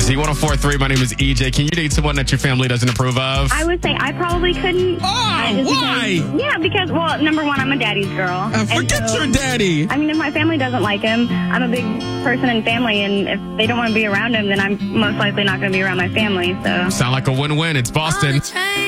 Z104.3. My name is EJ. Can you date someone that your family doesn't approve of? I would say I probably couldn't. Why? Because, well, number one, I'm a daddy's girl. Forget your daddy. I mean, if my family doesn't like him, I'm a big person in family, and if they don't want to be around him, then I'm most likely not going to be around my family. So Sound like a win-win. It's Boston.